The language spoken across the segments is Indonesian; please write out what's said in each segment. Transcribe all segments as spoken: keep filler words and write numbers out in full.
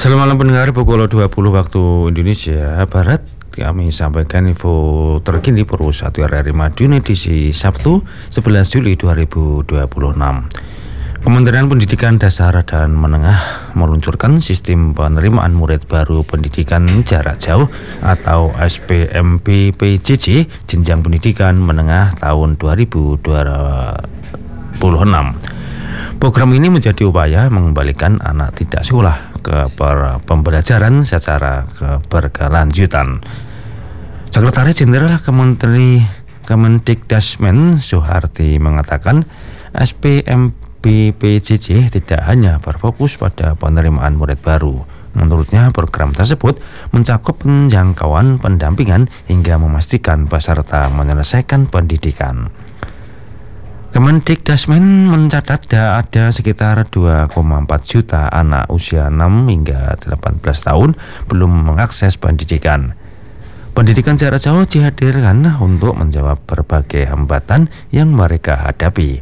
Selamat malam pendengar, pukul dua puluh waktu Indonesia Barat. Kami sampaikan info terkini Pro satu R R I Madiun edisi Sabtu sebelas Juli dua ribu dua puluh enam. Kementerian Pendidikan Dasar dan Menengah meluncurkan sistem penerimaan murid baru pendidikan jarak jauh atau S P M B P J J jenjang pendidikan menengah tahun dua ribu dua puluh enam. Program ini menjadi upaya mengembalikan anak tidak sekolah ke pembelajaran secara keberkelanjutan. Sekretaris Jenderal Kementeri Kemendikdasmen Soeharti mengatakan S P M B P J J tidak hanya berfokus pada penerimaan murid baru. Menurutnya program tersebut mencakup penjangkauan pendampingan hingga memastikan peserta menyelesaikan pendidikan. Kemendikdasmen mencatat ada sekitar dua koma empat juta anak usia enam hingga delapan belas tahun belum mengakses pendidikan. Pendidikan jarak jauh dihadirkan untuk menjawab berbagai hambatan yang mereka hadapi.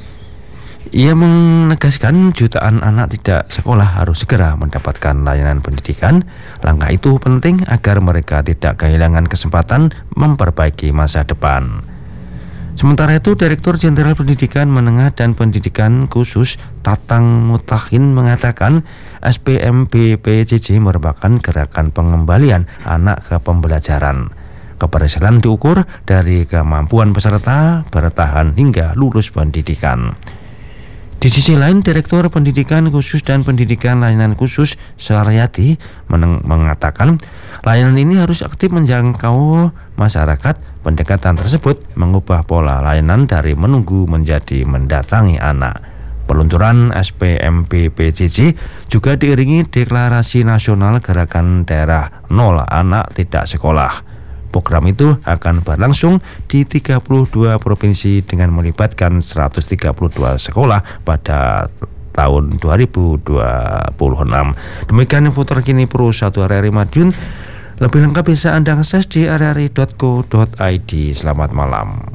Ia menegaskan jutaan anak tidak sekolah harus segera mendapatkan layanan pendidikan. Langkah itu penting agar mereka tidak kehilangan kesempatan memperbaiki masa depan. Sementara itu, Direktur Jenderal Pendidikan Menengah dan Pendidikan Khusus Tatang Mutakin mengatakan S P M B P J J merupakan gerakan pengembalian anak ke pembelajaran. Keberhasilan diukur dari kemampuan peserta bertahan hingga lulus pendidikan. Di sisi lain, Direktur Pendidikan Khusus dan Pendidikan Layanan Khusus Saryati mengatakan layanan ini harus aktif menjangkau masyarakat. Pendekatan tersebut mengubah pola layanan dari menunggu menjadi mendatangi anak. Peluncuran S P M B P J J juga diiringi deklarasi nasional gerakan daerah nol anak tidak sekolah. Program itu akan berlangsung di tiga puluh dua provinsi dengan melibatkan seratus tiga puluh dua sekolah pada tahun dua ribu dua puluh enam. Demikian info terkini Pro satu R R I Madiun. Lebih lengkap bisa Anda akses di r r i dot co dot i d. Selamat malam.